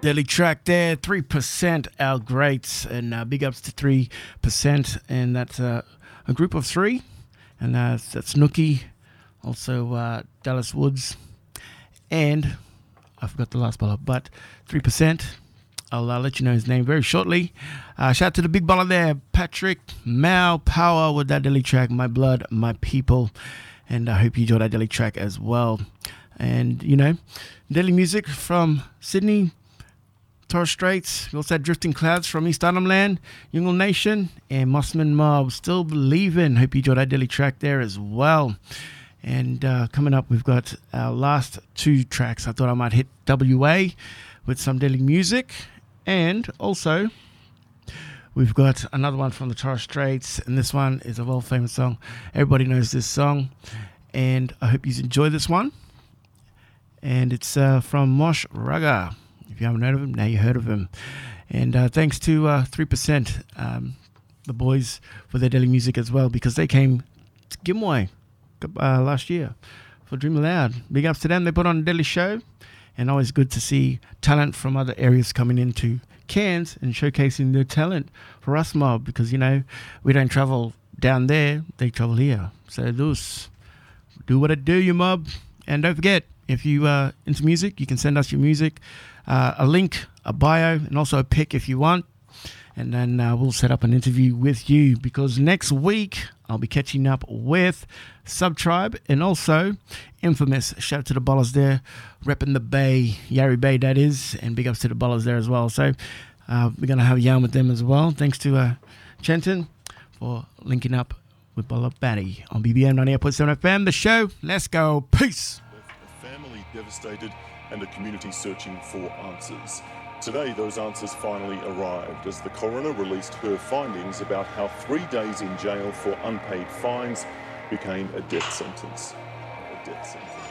Daily track there, 3%, our greats, and big ups to 3%, and that's a group of three, and that's Nookie, also Dallas Woods, and I forgot the last baller, but 3%. I'll let you know his name very shortly. Shout out to the big baller there, Patrick Mao Power, with that daily track, My Blood, My People, and I hope you enjoyed that daily track as well. And, you know, daily music from Sydney, Torres Straits. We also had Drifting Clouds from East Arnhem Land, Yungle Nation, and Mossman Mob, Still Believin'. Hope you enjoyed that daily track there as well. And coming up, we've got our last two tracks. I thought I might hit WA with some daily music. And also, we've got another one from the Torres Straits. And this one is a well-famous song. Everybody knows this song. And I hope you enjoy this one. And it's from Mosh Rugger. If you haven't heard of him, now you heard of him. And thanks to 3%, the boys, for their daily music as well, because they came to Gimway last year for Dream Aloud. Big ups to them. They put on a daily show, and always good to see talent from other areas coming into Cairns and showcasing their talent for us mob, because, you know, we don't travel down there, they travel here. So do what it do, you mob. And don't forget, if you are into music, you can send us your music, a link, a bio, and also a pic if you want. And then we'll set up an interview with you, because next week I'll be catching up with Subtribe and also Infamous. Shout out to the ballers there, repping the Bay, Yarry Bay that is, and big ups to the ballers there as well. So we're going to have a yarn with them as well. Thanks to Chenton for linking up with Baller Batty on BBM 98.7 FM. The show, let's go. Peace. A family devastated and a community searching for answers. Today, those answers finally arrived as the coroner released her findings about how 3 days in jail for unpaid fines became a death sentence. A death sentence.